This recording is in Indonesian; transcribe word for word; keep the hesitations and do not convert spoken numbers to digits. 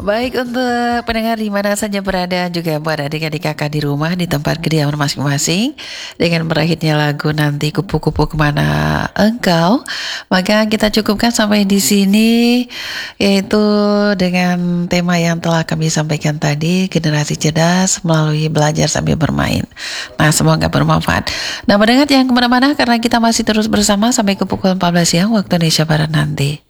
Baik untuk pendengar di mana saja berada, juga buat adik-adik kakak di rumah di tempat kediaman masing-masing, dengan berakhirnya lagu Nanti Kupu-Kupu Kemana Engkau, maka kita cukupkan sampai di sini, yaitu dengan tema yang telah kami sampaikan tadi, generasi cerdas melalui belajar sambil bermain. Nah, semoga bermanfaat. Nah, pendengar yang kemana-mana, karena kita masih terus bersama sampai ke pukul empat belas siang waktu Indonesia Barat nanti.